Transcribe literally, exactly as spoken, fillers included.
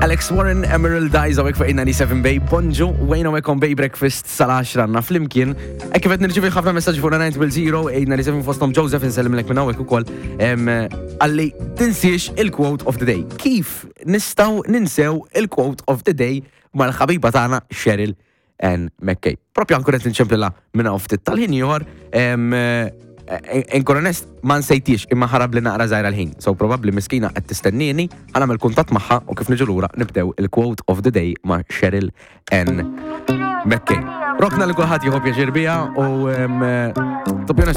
Alex Warren, Emerald Eyes, għawek fa' ninety-seven Bay, bonġu, wejn għawek on Bay Breakfast sal-għaxra għanna fl-imkien. Ekki vet nirġivi ħafna messagġi fuq nine double zero eight nine seven fostom Joseph, nsellim lek minn għawek u koll, għalli tinsiex il-quote of the day. Kif nistaw ninsew il-quote of the day mal-ħabiba tagħna Cheryl Ann McKay. Propja għankunet nċemplila minna uftit tal-ħin juħor, Enkun onest, ma nsejtiex imma ħarab li naqra żgħira l-ħin. So probably miskina qed tistennini, ħanagħmel kuntatt magħha u kif niġu lura nibdew il-quote of the day ma' Cheryl Ann McKay. Rokna li kulħadd jieħu pjaċir biha u